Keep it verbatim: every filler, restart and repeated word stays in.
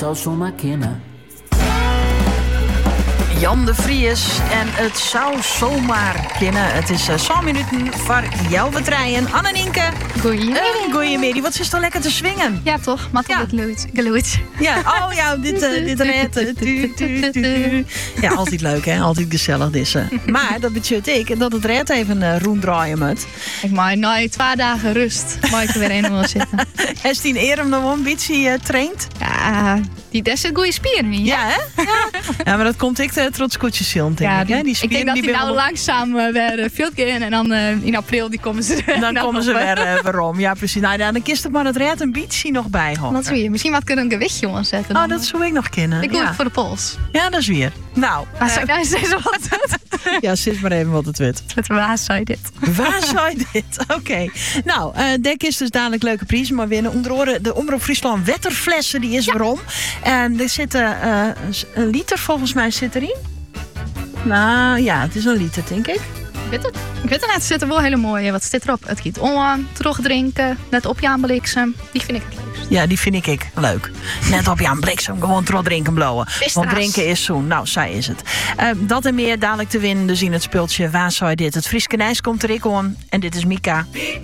Dat zomaar kennen. Jan de Vries en het zou zomaar kunnen. Het is uh, zo minuten voor jou betreien. Anne Nienke. Goeiemiddag. Uh, Goeiemiddag. Wat is toch lekker te swingen? Ja, toch? Maar Ja. het geluid. geluid. Ja, oh ja, dit, uh, dit red. Tu, tu, tu. Ja, altijd leuk hè, altijd gezellig is. Uh. Maar dat betekent ik dat het red even uh, roendraaien moet. Ik maak na twee dagen rust. Mag ik er weer helemaal zitten. Has die Erem nog een beetje uh, traint? Ja, die des zit goede spieren in. Ja, hè? Ja. Ja, maar dat komt ik uh, trots koetjes zien, denk Ja, ik. Hè? Die ik denk spieren dat die die nou willen- langzaam uh, weer uh, veel gaan. En dan uh, in april die komen ze er Dan nog komen ze op. weer uh, waarom. Ja, precies. Nou, dan kist het maar het red een beetje nog bij hoor. Dat is weer. Misschien wat kunnen een gewichtje onderzetten. Oh, dan, dat zou ik nog kennen. Ik doe ja. het voor de pols. Ja, dat is weer. Nou, Maar eh, zou ik nou eens deze wat doen? ja, zit maar even wat het wit. Het waar zei dit. Waar zou je dit? Oké. Nou, uh, Dek is dus dadelijk leuke prijzen maar winnen. Onder andere de Omroep Friesland Wetterflessen, die is waarom. En er zit uh, een liter volgens mij zit erin. Nou ja, het is een liter, denk ik. Ik weet het. Ik weet het net, er zitten wel hele mooie. Wat zit erop? Het giet on, terugdrinken, net op je aanbliksem. Die vind ik het leukst. Ja, die vind ik, ik leuk. Net op je aan bliksem, gewoon terug drinken blowen. Visstra's. Want drinken is zoen. Nou, zij is het. Uh, dat en meer dadelijk te winnen dus in het speeltje Waar zou je dit? Het Frieske Nijs komt er ik aan. En dit is Mika.